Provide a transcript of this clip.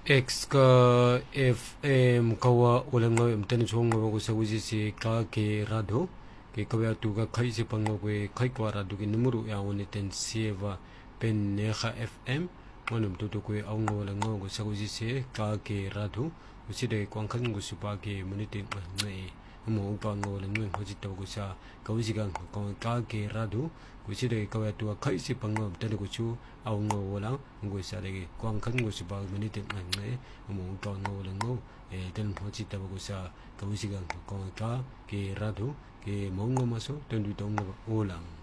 X ka FM kawa ulang ngaw mtani chong ngaw ko sa uji si ka ke rado ke kawya tu ka khai si pang ngaw khai kwa rado ke numero ya woni ten sieva pen neha FM monum tu ko aw ngaw lang ngaw ko sa uji si ka ke rado usi de kwang khan ko su pa ke munite ngai mo pa ngaw lang ngaw hoji taw ko sa ka uji gang ko ka ke rado usi de kawya tu khai si pang ngaw mtani ko chu aw ngaw lang ngaw sa de kwang khan ko su pa munite ngai mo pa ngaw lang ngaw ten hoji taw ko sa ka uji gang ko ka ke rado ke mo ngaw maso ten du tong ngaw lang